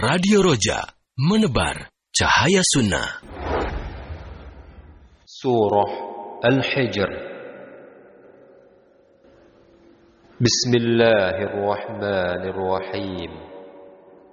Radio Roja, menebar cahaya sunnah. Surah Al-Hijr. Bismillahirrahmanirrahim.